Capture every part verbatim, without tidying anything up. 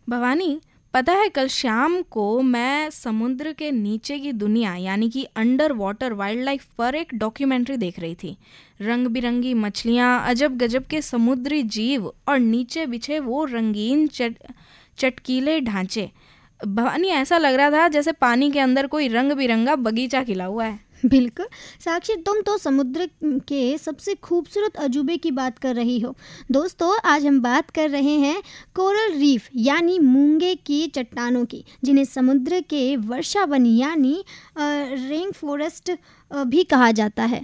भवानी, पता है कल शाम को मैं समुद्र के नीचे की दुनिया यानी कि अंडर वाटर वाइल्ड लाइफ पर एक डॉक्यूमेंट्री देख रही थी। रंग बिरंगी मछलियाँ, अजब गजब के समुद्री जीव और नीचे बिछे वो रंगीन चट चटकीले ढांचे। भवानी, ऐसा लग रहा था जैसे पानी के अंदर कोई रंग बिरंगा बगीचा खिला हुआ है। बिल्कुल साक्षी, तुम तो समुद्र के सबसे खूबसूरत अजूबे की बात कर रही हो। दोस्तों, आज हम बात कर रहे हैं कोरल रीफ यानी मूंगे की चट्टानों की, जिन्हें समुद्र के वर्षावन यानी रेन फॉरेस्ट भी कहा जाता है।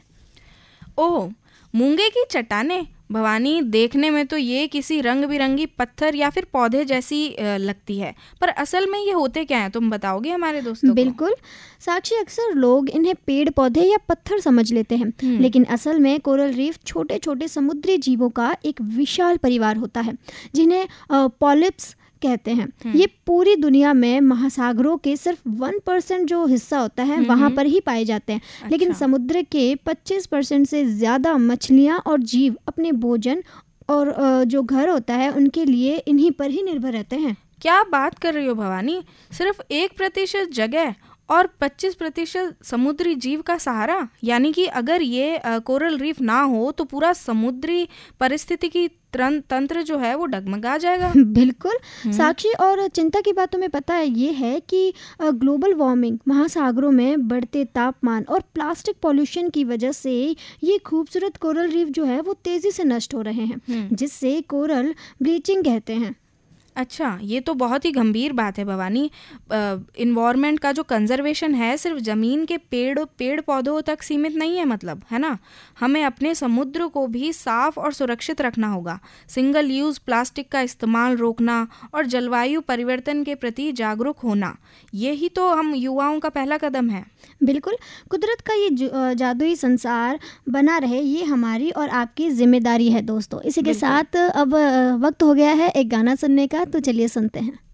ओह, मूंगे की चट्टानें। भवानी, देखने में तो ये किसी रंग बिरंगी पत्थर या फिर पौधे जैसी लगती है, पर असल में ये होते क्या हैं, तुम बताओगे हमारे दोस्तों को? बिल्कुल साक्षी, अक्सर लोग इन्हें पेड़ पौधे या पत्थर समझ लेते हैं, लेकिन असल में कोरल रीफ छोटे छोटे समुद्री जीवों का एक विशाल परिवार होता है, जिन्हें पॉलिप्स कहते हैं। ये पूरी दुनिया में महासागरों के सिर्फ वन परसेंट जो हिस्सा होता है वहाँ पर ही पाए जाते हैं। अच्छा। लेकिन समुद्र के पच्चीस परसेंट से ज़्यादा मछलियाँ और जीव अपने भोजन और जो घर होता है उनके लिए इन्हीं पर ही निर्भर रहते हैं। क्या बात कर रही हो भवानी? सिर्फ एक प्रतिशत जगह और पच्चीस प्रतिशत समुद्री जीव का सहारा, यानी कि अगर ये कोरल रीफ ना हो तो पूरा समुद्री परिस्थितिकी तंत्र जो है वो डगमगा जाएगा। बिल्कुल साक्षी, और चिंता की बात तुम्हें पता है ये है कि ग्लोबल वार्मिंग, महासागरों में बढ़ते तापमान और प्लास्टिक पॉल्यूशन की वजह से ये खूबसूरत कोरल रीफ जो है वो तेजी से नष्ट हो रहे हैं, जिससे कोरल ब्लीचिंग कहते हैं। अच्छा, ये तो बहुत ही गंभीर बात है भवानी। इन्वायरमेंट का जो कंजर्वेशन है सिर्फ ज़मीन के पेड़ पेड़ पौधों तक सीमित नहीं है, मतलब, है ना? हमें अपने समुद्र को भी साफ और सुरक्षित रखना होगा। सिंगल यूज़ प्लास्टिक का इस्तेमाल रोकना और जलवायु परिवर्तन के प्रति जागरूक होना, यही तो हम युवाओं का पहला कदम है। बिल्कुल, कुदरत का ये जादुई संसार बना रहे, ये हमारी और आपकी जिम्मेदारी है दोस्तों। इसी के साथ अब वक्त हो गया है एक गाना सुनने का, तो चलिए सुनते हैं।